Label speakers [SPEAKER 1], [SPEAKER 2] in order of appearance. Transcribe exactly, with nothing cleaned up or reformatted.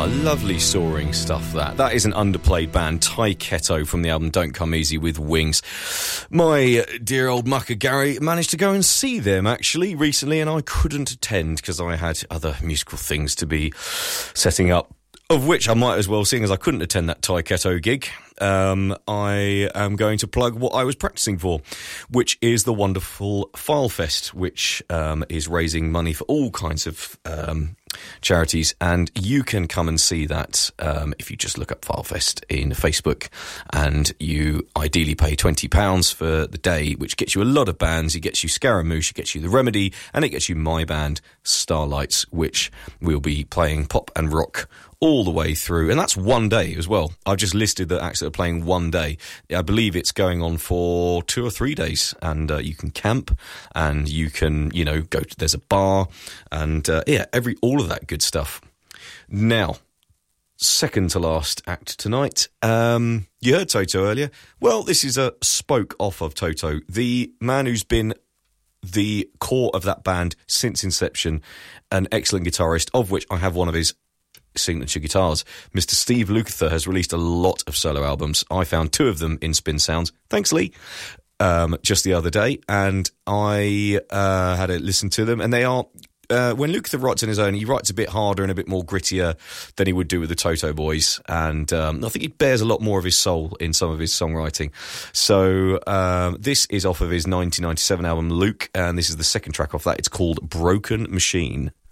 [SPEAKER 1] Ah, lovely soaring stuff that. That is an underplayed band, Tai Keto, from the album Don't Come Easy with Wings. My dear old mucker Gary managed to go and see them actually recently, and I couldn't attend because I had other musical things to be setting up, of which I might as well, seeing as I couldn't attend that Tai Keto gig. Um, I am going to plug what I was practicing for, which is the wonderful Filefest, which um, is raising money for all kinds of um, charities, and you can come and see that um, if you just look up Filefest in Facebook, and you ideally pay twenty pounds for the day, which gets you a lot of bands. It gets you Scaramouche, it gets you The Remedy, and it gets you my band, Starlights, which will be playing pop and rock all the way through, and that's one day as well. I've just listed the acts that are playing one day. I believe it's going on for two or three days, and uh, you can camp, and you can, you know, go to, there's a bar, and uh, yeah, every all of that good stuff. Now, second to last act tonight. Um, you heard Toto earlier. Well, this is a spoke off of Toto, the man who's been the core of that band since inception, an excellent guitarist, of which I have one of his signature guitars. Mister Steve Lukather has released a lot of solo albums. I found two of them in Spin Sounds. Thanks, Lee. Um, just the other day, and I uh, had a listen to them, and they are. Uh, when Lukather writes on his own, he writes a bit harder and a bit more grittier than he would do with the Toto Boys, and um, I think he bears a lot more of his soul in some of his songwriting. So um, this is off of his nineteen ninety-seven album Luke, and this is the second track off that. It's called Broken Machine.